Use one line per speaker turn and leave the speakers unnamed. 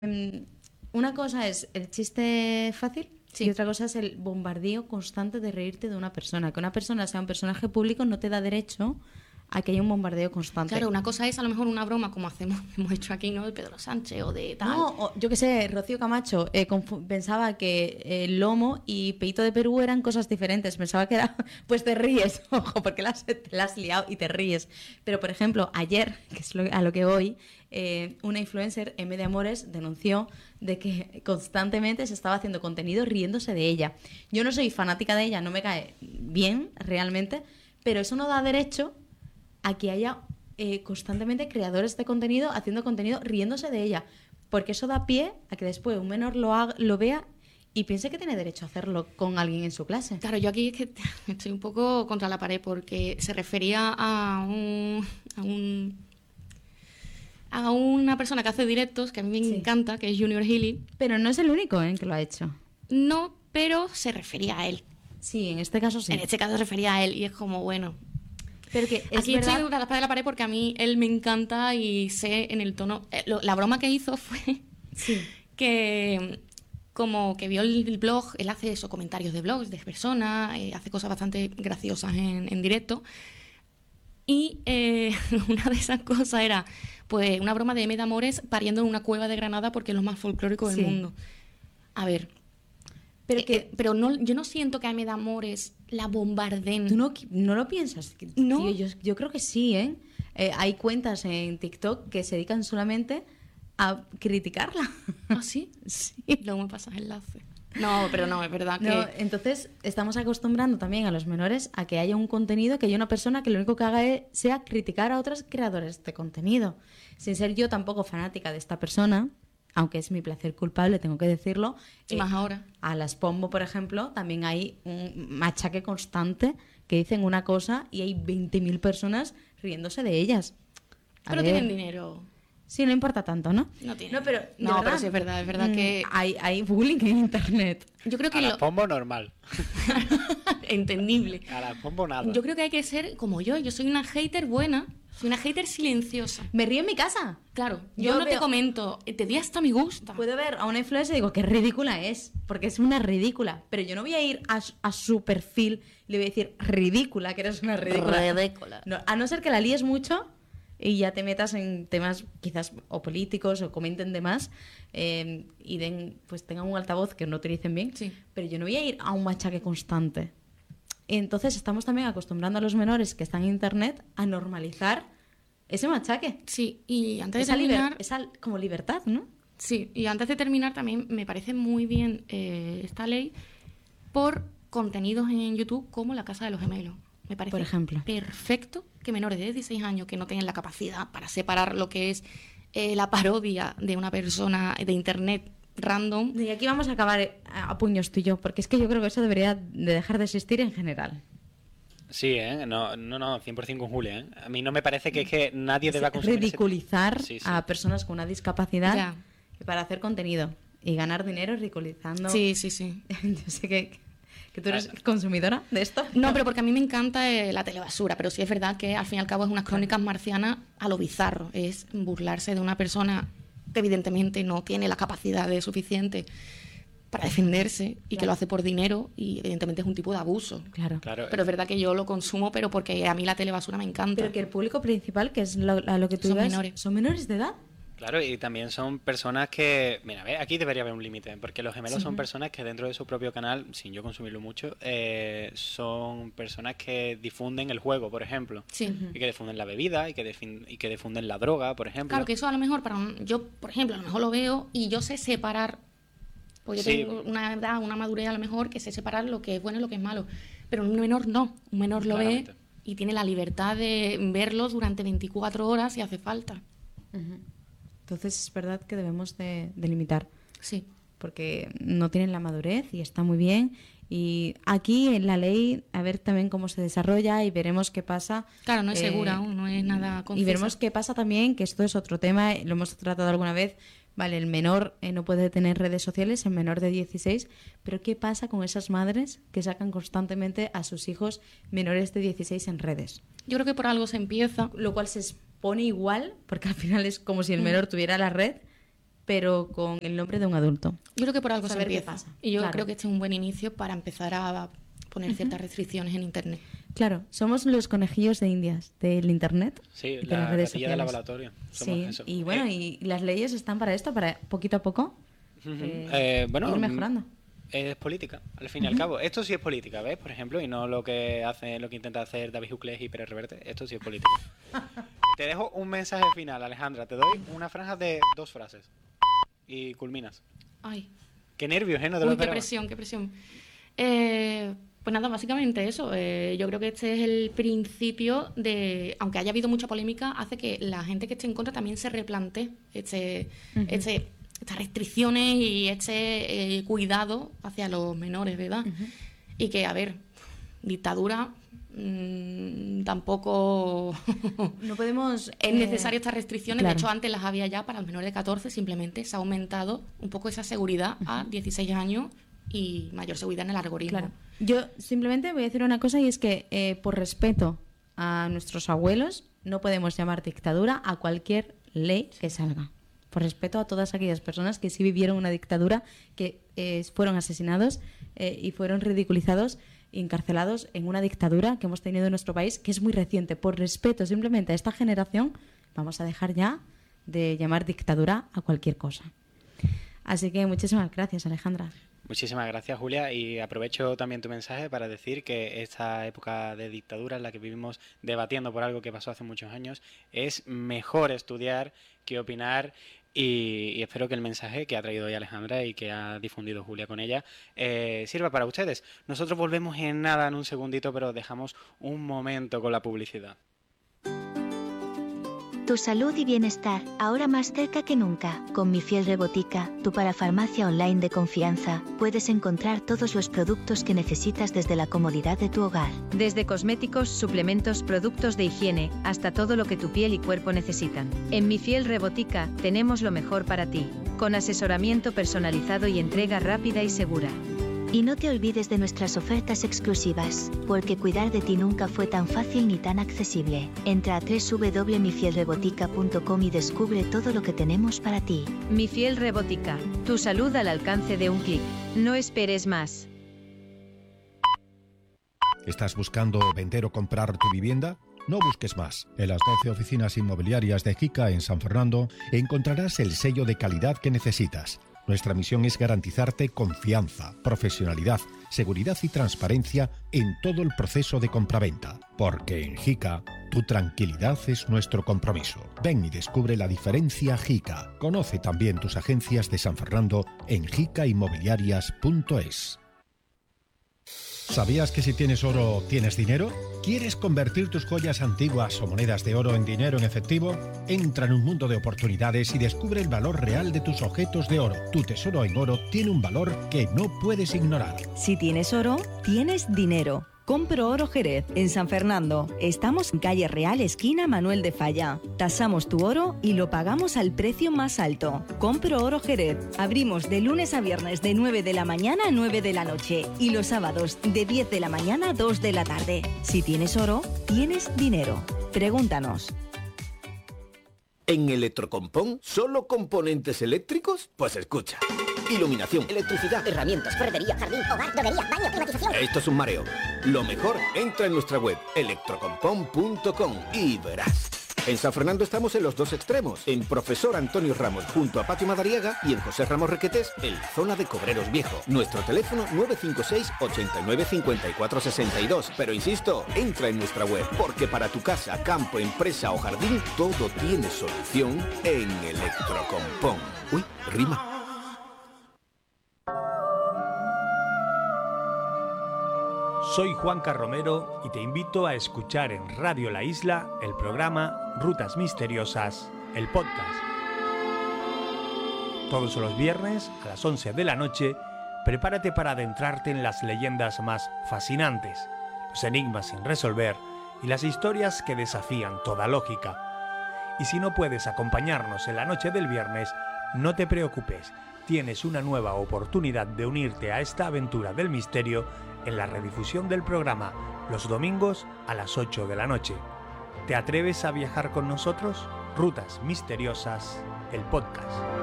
Mm, Una cosa es el chiste fácil
Sí.
y otra cosa es el bombardeo constante de reírte de una persona. Que una persona sea un personaje público no te da derecho a que haya un bombardeo constante.
Claro, una cosa es a lo mejor una broma como hemos hecho aquí, ¿no? De Pedro Sánchez o de tal.
No, yo qué sé, Rocío Camacho pensaba que el lomo y peito de Perú eran cosas diferentes. Pensaba que era, pues te ríes, ojo, porque te la has liado y te ríes. Pero, por ejemplo, ayer, que es a lo que voy, una influencer, M de Amores, denunció de que constantemente se estaba haciendo contenido riéndose de ella. Yo no soy fanática de ella, no me cae bien realmente, pero eso no da derecho a que haya constantemente creadores de contenido haciendo contenido riéndose de ella, porque eso da pie a que después un menor lo vea y piense que tiene derecho a hacerlo con alguien en su clase.
Claro, yo aquí es que estoy un poco contra la pared porque se refería a una persona que hace directos que a mí me encanta, que es Junior Healy.
Pero no es el único que lo ha hecho.
No, pero se refería a él.
Sí, en este caso sí.
En este caso se refería a él y es como, bueno...
Pero que es
aquí
verdad...
estoy contra la espada de la pared porque a mí él me encanta y sé en el tono... la broma que hizo fue que como que vio el blog, él hace eso, comentarios de blogs de personas, hace cosas bastante graciosas en directo. Y una de esas cosas era pues una broma de M de Amores pariendo en una cueva de Granada porque es lo más folclórico del mundo. A ver, pero no, yo no siento que a M de Amores la bombardeen.
¿Tú no lo piensas?
No.
Tío, yo creo que sí, hay cuentas en TikTok que se dedican solamente a criticarla.
¿Ah, sí?
Sí.
Luego me pasas enlace. No, pero no, es verdad que...
No, entonces estamos acostumbrando también a los menores a que haya un contenido, que haya una persona que lo único que haga sea criticar a otros creadores de contenido. Sin ser yo tampoco fanática de esta persona, aunque es mi placer culpable, tengo que decirlo.
Y más ahora.
A las Pombo, por ejemplo, también hay un machaque constante que dicen una cosa y hay 20.000 personas riéndose de ellas.
Pero tienen dinero.
Sí, no importa tanto, ¿no?
No tiene.
No, pero
sí es verdad que...
Hay bullying en internet.
Yo creo que
a la Pombo normal.
Entendible.
A la Pombo nada.
Yo creo que hay que ser como yo soy una hater buena, soy una hater silenciosa.
Me río en mi casa.
Claro, yo no te comento, te di hasta me gusta.
Puedo ver a una influencer y digo, qué ridícula es, porque es una ridícula, pero yo no voy a ir a su perfil y le voy a decir, ridícula, que eres una ridícula.
Ridícula.
No, a no ser que la líes mucho y ya te metas en temas quizás o políticos o comenten de más y pues tengan un altavoz que no utilicen bien,
sí.
Pero yo no voy a ir a un machaque constante. Entonces estamos también acostumbrando a los menores que están en internet a normalizar ese machaque.
Sí, y antes de terminar...
Esa como libertad, ¿no?
Sí, y antes de terminar también me parece muy bien esta ley por contenidos en YouTube como La Casa de los Gemelos. Me parece
por ejemplo
perfecto que menores de 16 años que no tengan la capacidad para separar lo que es la parodia de una persona de internet random.
Y aquí vamos a acabar a puños tú y yo, porque es que yo creo que eso debería de dejar de existir en general.
Sí, no, 100% con Julia, ¿eh? A mí no me parece que es que nadie deba consumir
ridiculizar
sí.
a personas con una discapacidad
ya.
Para hacer contenido y ganar dinero ridiculizando.
Sí.
Yo sé que tú eres consumidora de esto.
No, pero porque a mí me encanta la telebasura, pero sí es verdad que al fin y al cabo es unas crónicas marcianas a lo bizarro, es burlarse de una persona que evidentemente no tiene la capacidad suficiente para defenderse y que lo hace por dinero y evidentemente es un tipo de abuso.
Claro.
Pero es verdad que yo lo consumo, pero porque a mí la telebasura me encanta.
Pero que el público principal, que es a lo que tú ibas, son menores de edad.
Claro, y también son personas que... Mira, aquí debería haber un límite, porque los gemelos son personas que dentro de su propio canal, sin yo consumirlo mucho, son personas que difunden el juego, por ejemplo.
Sí.
Y que difunden la bebida, y que difunden la droga, por ejemplo.
Claro, que eso a lo mejor, yo, por ejemplo, a lo mejor lo veo y yo sé separar... Pues yo tengo una edad, una madurez a lo mejor que sé separar lo que es bueno y lo que es malo. Pero un menor no. Un menor lo ve y tiene la libertad de verlo durante 24 horas si hace falta.
Entonces es verdad que debemos de limitar.
Sí.
Porque no tienen la madurez y está muy bien. Y aquí en la ley, a ver también cómo se desarrolla y veremos qué pasa.
Claro, no es segura aún, no es nada concisa.
Y veremos qué pasa también, que esto es otro tema, lo hemos tratado alguna vez. Vale, el menor no puede tener redes sociales, el menor de 16, pero ¿qué pasa con esas madres que sacan constantemente a sus hijos menores de 16 en redes?
Yo creo que por algo se empieza.
Lo cual se expone igual, porque al final es como si el menor tuviera la red pero con el nombre de un adulto.
Yo creo que por algo se
Saber qué
empieza.
pasa.
Y yo
Claro.
creo que este es un buen inicio para empezar a poner ciertas restricciones en Internet.
Claro, somos los conejillos de Indias del Internet.
Sí,
y de
la
las redes
gatilla de
sociales.
laboratorio. Somos
Sí,
eso.
y bueno, y las leyes están para esto, para poquito a poco
Bueno,
ir mejorando.
es política, al fin y al cabo. Esto sí es política, ¿ves? Por ejemplo, y no lo que intenta hacer David Uclés y Pérez Reverte. Esto sí es política. Te dejo un mensaje final, Alejandra. Te doy una franja de 2 frases. Y culminas.
Ay,
Qué nervios, ¿eh? No te lo
uy, qué
esperaba.
presión, qué presión. Pues nada, básicamente eso. Yo creo que este es el principio de, aunque haya habido mucha polémica, hace que la gente que esté en contra también se replantee estas restricciones y este cuidado hacia los menores de edad. Y que, a ver, dictadura tampoco
No podemos...
es necesario estas restricciones.
claro.
De hecho, antes las había ya para los menores de 14, simplemente se ha aumentado un poco esa seguridad a 16 años y mayor seguridad en el algoritmo.
Claro. Yo simplemente voy a decir una cosa, y es que por respeto a nuestros abuelos no podemos llamar dictadura a cualquier ley que salga. Por respeto a todas aquellas personas que sí vivieron una dictadura, que fueron asesinados y fueron ridiculizados y encarcelados en una dictadura que hemos tenido en nuestro país, que es muy reciente. Por respeto simplemente a esta generación, vamos a dejar ya de llamar dictadura a cualquier cosa. Así que muchísimas gracias, Alejandra.
Muchísimas gracias, Julia, y aprovecho también tu mensaje para decir que esta época de dictadura en la que vivimos debatiendo por algo que pasó hace muchos años, es mejor estudiar que opinar, y espero que el mensaje que ha traído hoy Alejandra y que ha difundido Julia con ella sirva para ustedes. Nosotros volvemos en nada, en un segundito, pero dejamos un momento con la publicidad.
Tu salud y bienestar, ahora más cerca que nunca. Con Mi Fiel Rebotica, tu parafarmacia online de confianza, puedes encontrar todos los productos que necesitas desde la comodidad de tu hogar.
Desde cosméticos, suplementos, productos de higiene, hasta todo lo que tu piel y cuerpo necesitan. En Mi Fiel Rebotica tenemos lo mejor para ti, con asesoramiento personalizado y entrega rápida y segura.
Y no te olvides de nuestras ofertas exclusivas, porque cuidar de ti nunca fue tan fácil ni tan accesible. Entra a www.mifielrebotica.com y descubre todo lo que tenemos para ti.
Mi Fiel Rebotica, tu salud al alcance de un clic. No esperes más.
¿Estás buscando vender o comprar tu vivienda? No busques más. En las 12 oficinas inmobiliarias de JICA en San Fernando encontrarás el sello de calidad que necesitas. Nuestra misión es garantizarte confianza, profesionalidad, seguridad y transparencia en todo el proceso de compraventa. Porque en JICA, tu tranquilidad es nuestro compromiso. Ven y descubre la diferencia JICA. Conoce también tus agencias de San Fernando en jicainmobiliarias.es. ¿Sabías que si tienes oro, tienes dinero? ¿Quieres convertir tus joyas antiguas o monedas de oro en dinero en efectivo? Entra en un mundo de oportunidades y descubre el valor real de tus objetos de oro. Tu tesoro en oro tiene un valor que no puedes ignorar.
Si tienes oro, tienes dinero. Compro Oro Jerez, en San Fernando. Estamos en calle Real, esquina Manuel de Falla. Tasamos tu oro y lo pagamos al precio más alto. Compro Oro Jerez. Abrimos de lunes a viernes de 9 de la mañana a 9 de la noche y los sábados de 10 de la mañana a 2 de la tarde. Si tienes oro, tienes dinero. Pregúntanos.
¿En Electrocompón solo componentes eléctricos? Pues escucha. Iluminación, electricidad,
herramientas, ferretería, jardín, hogar, droguería, baño, climatización.
Esto es un mareo. Lo mejor, entra en nuestra web, electrocompón.com, y verás. En San Fernando estamos en los dos extremos, en Profesor Antonio Ramos, junto a Patio Madariaga, y en José Ramos Requetés, en la zona de Cobreros Viejo. Nuestro teléfono 956 89 54 62. Pero insisto, entra en nuestra web, porque para tu casa, campo, empresa o jardín, todo tiene solución en Electrocompón. Uy, rima.
Soy Juanca Romero y te invito a escuchar en Radio La Isla el programa Rutas Misteriosas, el podcast. Todos los viernes a las 11 de la noche, prepárate para adentrarte en las leyendas más fascinantes, los enigmas sin resolver y las historias que desafían toda lógica. Y si no puedes acompañarnos en la noche del viernes, no te preocupes, tienes una nueva oportunidad de unirte a esta aventura del misterio en la redifusión del programa los domingos a las 8 de la noche. ¿Te atreves a viajar con nosotros? Rutas Misteriosas, el podcast.